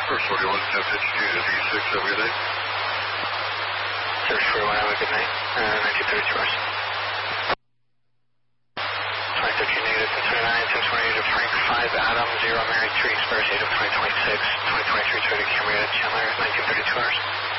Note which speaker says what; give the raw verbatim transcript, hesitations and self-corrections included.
Speaker 1: First forty-one, ten fifty-two to D six, have a good night.
Speaker 2: Search forty-one, have a good night. Uh, nineteen thirty-two hours. twenty thirteen negative, ten twenty-nine, ten twenty to Frank five, Adam, zero, Mary three, Spurs eight of twenty twenty-six, twenty twenty-three, to Camry, Chandler, nineteen thirty-two hours.